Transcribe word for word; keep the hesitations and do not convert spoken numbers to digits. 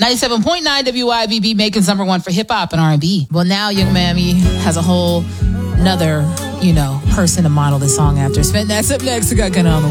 ninety-seven point nine W I B B, Macon's number one for hip hop and R and B. Well, now Young Mammy has a whole another, you know, person to model the song after. Spend that's up next. I got Gunna on the